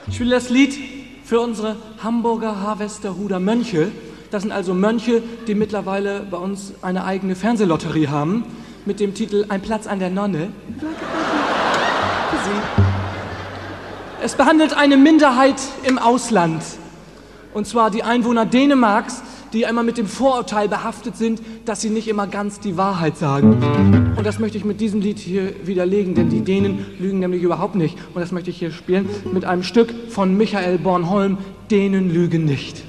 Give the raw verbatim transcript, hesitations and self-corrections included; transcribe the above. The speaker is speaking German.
Ich spiele das Lied für unsere Hamburger Harvesterhuder Mönche. Das sind also Mönche, die mittlerweile bei uns eine eigene Fernsehlotterie haben mit dem Titel Ein Platz an der Nonne. Für Sie. Es behandelt eine Minderheit im Ausland, und zwar die Einwohner Dänemarks, die einmal mit dem Vorurteil behaftet sind, dass sie nicht immer ganz die Wahrheit sagen. Und das möchte ich mit diesem Lied hier widerlegen, denn die Dänen lügen nämlich überhaupt nicht. Und das möchte ich hier spielen mit einem Stück von Michael Bornholm, Dänen lügen nicht.